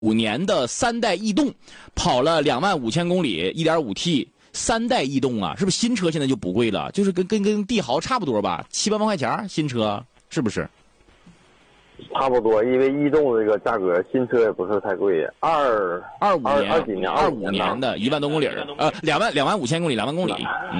年的3代逸动，跑了25000公里 1.5T。3代逸动啊，是不是新车现在就不贵了？就是跟帝豪差不多吧，7、8万块钱新车是不是？ 差不多，因为逸动这个价格，新车也不是太贵。 25年的1万多公里，25000公里，2万公里。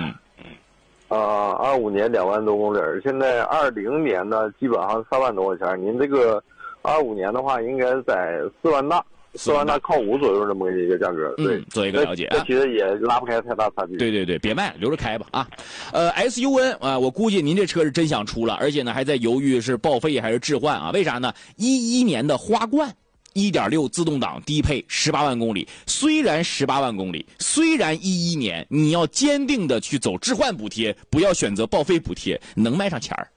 25年2万多公里，现在20年呢，基本上3万多块钱。您这个25年的话，应该在4万大。4万大靠5左右这么一个价格，对， 做一个了解啊。 这其实也拉不开太大差距。 对，别卖了，留着开吧啊。SUN 啊，我估计您这车是真想出了，而且呢还在犹豫是报废还是置换啊？为啥呢？11年的花冠1.6自动挡低配18万公里，虽然18万公里，虽然11年，你要坚定的去走置换补贴，不要选择报废补贴，能卖上钱儿。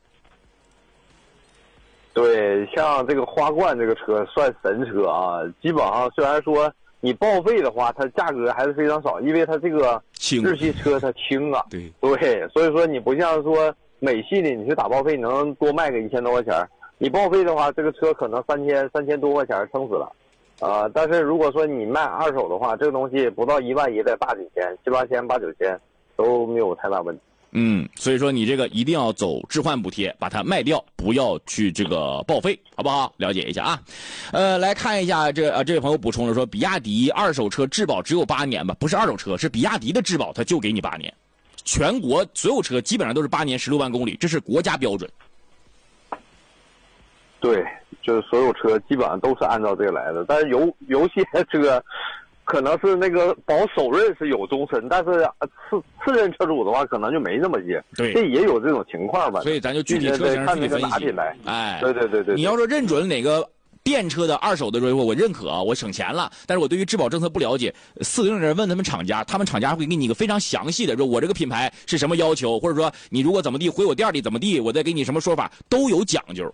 对，像这个花冠这个车算神车啊，基本上虽然说你报废的话，它价格还是非常少，因为它这个日系车它轻啊， 对， 所以说你不像说美系的，你去打报废能多卖个1000多块钱，你报废的话，这个车可能3000多块钱撑死了，但是如果说你卖二手的话，这个东西不到1万也得大几千，7、8千、8、9千都没有太大问题。 所以说你这个一定要走置换补贴，把它卖掉，不要去这个报废，好不好？了解一下啊。来看一下这位朋友补充了说，比亚迪二手车质保只有8年吧？不是二手车，是比亚迪的质保，它就给你8年。全国所有车基本上都是8年16万公里，这是国家标准。 对，就是所有车基本上都是按照这个来的，但是有些车。可能是那个保首任是有终身，但是次任车主的话可能就没那么些， 对， 这也有这种情况吧。 所以咱就具体车型具体分析。 哎，对。 你要说认准哪个电车的二手的时候，我认可，我省钱了，但是我对于质保政策不了解，40人问他们厂家，他们厂家会给你一个非常详细的，说我这个品牌是什么要求，或者说你如果怎么地回我店里怎么地，我再给你什么说法，都有讲究。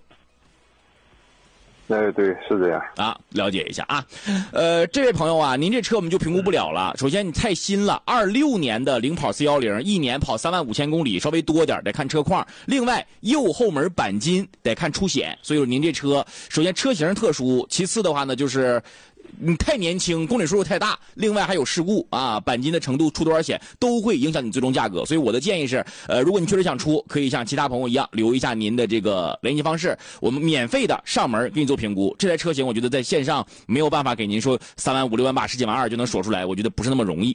对，是这样啊，了解一下啊。这位朋友啊，您这车我们就评估不了了。首先你太新了，26年的零跑410，一年跑35000公里，稍微多点得看车况。另外右后门钣金得看出险，所以说您这车首先车型特殊，其次的话呢就是你太年轻，公里数太大，另外还有事故啊，钣金的程度出多少险都会影响你最终价格。所以我的建议是，如果你确实想出，可以像其他朋友一样留一下您的这个联系方式，我们免费的上门给你做评估。这台车型我觉得在线上没有办法给您说3万5、6万8、10几万2就能说出来，我觉得不是那么容易。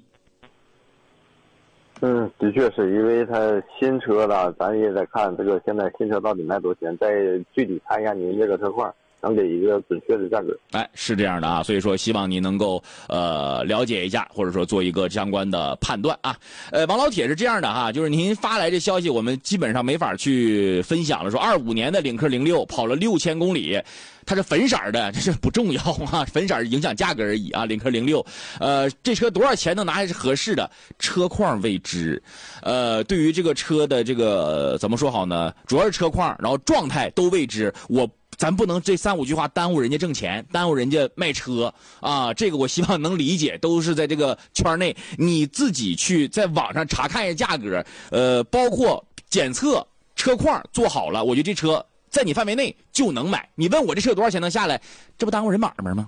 的确是因为它新车了，咱也得看这个现在新车到底卖多少钱，再具体看一下您这个车况。能给一个准确的价格， 是这样的啊，所以说希望你能够了解一下，或者说做一个相关的判断啊。王老铁是这样的哈，就是您发来这消息，我们基本上没法去分享了。说25年的领克06跑了6000公里，它是粉色的，这是不重要啊，粉色影响价格而已啊。领克06，这车多少钱能拿还是合适的，车况未知。对于这个车的这个怎么说好呢？主要是车况，然后状态都未知。咱不能这3、5句话耽误人家挣钱，耽误人家卖车啊！这个我希望能理解，都是在这个圈内，你自己去在网上查看一下价格，包括检测车况做好了，我觉得这车在你范围内就能买。你问我这车多少钱能下来，这不耽误人买卖吗？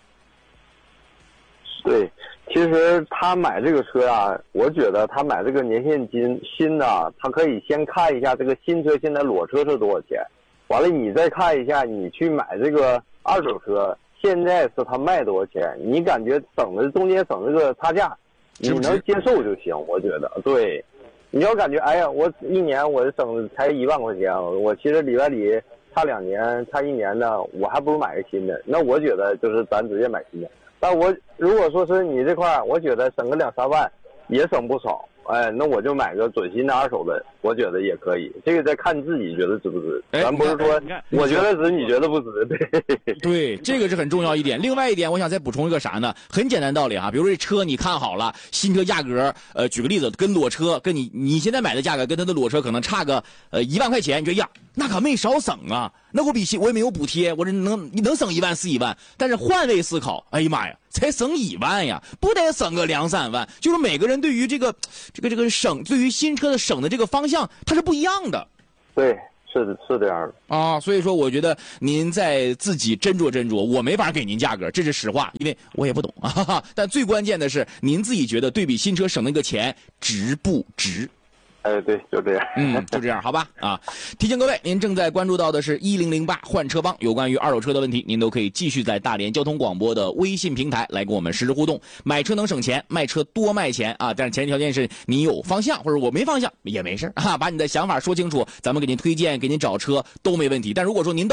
对，其实他买这个车啊，我觉得他买这个年现金新的，他可以先看一下这个新车现在裸车是多少钱。完了，你再看一下，你去买这个二手车，现在是他卖多少钱？你感觉中间省这个差价，你能接受就行。我觉得，对，你要感觉，哎呀，我一年我省才1万块钱，我其实里外里差2年、差1年的，我还不如买个新的。那我觉得就是咱直接买新的。但我如果说是你这块，我觉得省个2、3万也省不少。那我就买个准新的二手的，我觉得也可以。这个再看自己觉得值不值，咱不是说我觉得值，你觉得不值， 对，这个是很重要一点。另外一点，我想再补充一个啥呢？很简单道理哈，比如说这车你看好了，新车价格，举个例子，跟裸车跟你现在买的价格跟它的裸车可能差个1万块钱，你觉得呀，那可没少省啊。那我也没有补贴，我这能省1万是1万，但是换位思考，哎呀妈呀，才省1万呀，不得省个2、3万。就是每个人对于这个省，对于新车的省的这个方向，它是不一样的。 对， 是这样的啊。所以说，我觉得您再自己斟酌斟酌，我没法给您价格，这是实话，因为我也不懂啊。但最关键的是，您自己觉得对比新车省那个钱值不值？ 对，就这样。 就这样，好吧啊！提醒各位，您正在关注到的是1008换车帮，有关于二手车的问题，您都可以继续在大连交通广播的微信平台来跟我们实时互动。买车能省钱，卖车多卖钱啊！但是前提条件是你有方向，或者我没方向也没事啊，把你的想法说清楚，咱们给您推荐、给您找车都没问题。但如果说您